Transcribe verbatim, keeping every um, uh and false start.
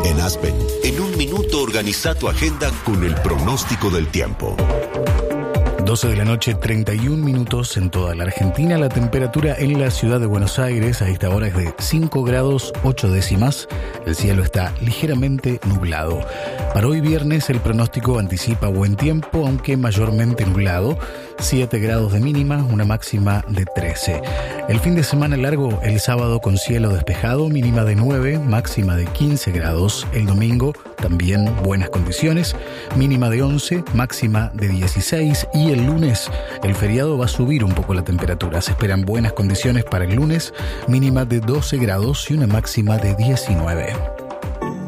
En Aspen, en un minuto organiza tu agenda con el pronóstico del tiempo. doce de la noche, treinta y un minutos en toda la Argentina. La temperatura en la ciudad de Buenos Aires a esta hora es de cinco grados ocho décimas. El cielo está ligeramente nublado. Para hoy viernes el pronóstico anticipa buen tiempo, aunque mayormente nublado. siete grados de mínima, una máxima de trece. El fin de semana largo, el sábado con cielo despejado, mínima de nueve, máxima de quince grados. El domingo también buenas condiciones, mínima de once, máxima de dieciséis. Y el lunes, el feriado va a subir un poco la temperatura. Se esperan buenas condiciones para el lunes, mínima de doce grados y una máxima de diecinueve.